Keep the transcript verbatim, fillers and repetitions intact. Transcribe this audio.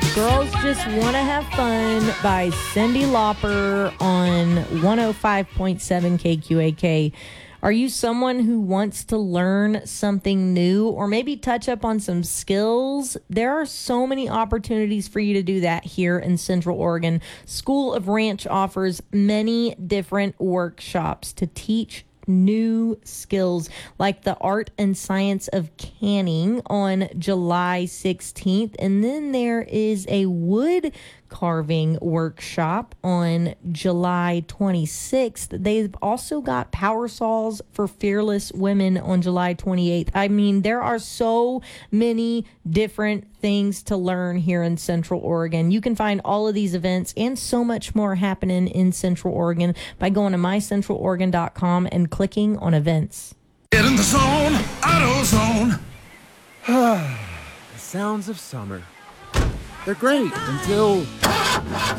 Girls Just Want to Have Fun by Cyndi Lauper on one oh five point seven K Q A K. Are you someone who wants to learn something new or maybe touch up on some skills? There are so many opportunities for you to do that here in Central Oregon. School of Ranch offers many different workshops to teach new skills like the art and science of canning on July sixteenth. And then there is a wood carving workshop on July twenty-sixth. They've also got power saws for fearless women on July twenty-eighth. I mean, there are so many different things to learn here in Central Oregon. You can find all of these events and so much more happening in Central Oregon by going to my central oregon dot com and clicking on events. Get in the zone, AutoZone. The sounds of summer. They're great until